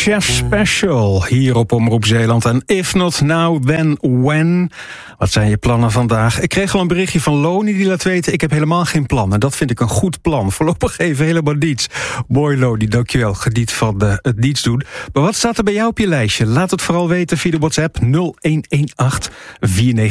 Chef Special hier op Omroep Zeeland. En if not now, then when? Wat zijn je plannen vandaag? Ik kreeg al een berichtje van Loni die laat weten... ik heb helemaal geen plan. En dat vind ik een goed plan. Voorlopig even helemaal niets. Mooi Loni, dankjewel. Geniet van het niets doen. Maar wat staat er bij jou op je lijstje? Laat het vooral weten via de WhatsApp 0118 49